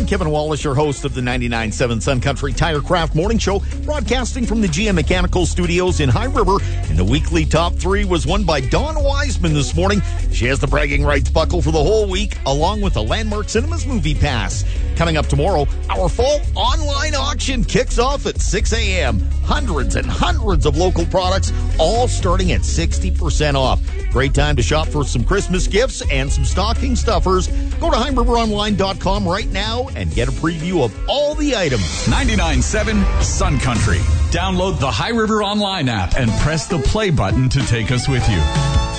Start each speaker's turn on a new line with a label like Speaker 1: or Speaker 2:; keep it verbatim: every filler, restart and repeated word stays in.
Speaker 1: Kevin Wallace, your host of the ninety-nine point seven Sun Country Tire Craft Morning Show, broadcasting from the G M Mechanical Studios in High River. And the weekly top three was won by Dawn Wiseman this morning. She has the bragging rights buckle for the whole week, along with the Landmark Cinemas Movie Pass. Coming up tomorrow, our fall online auction kicks off at six a.m. Hundreds and hundreds of local products, all starting at sixty percent off. Great time to shop for some Christmas gifts and some stocking stuffers. Go to high river online dot com right now and get a preview of all the items.
Speaker 2: ninety-nine point seven Sun Country. Download the High River Online app and press the play button to take us with you.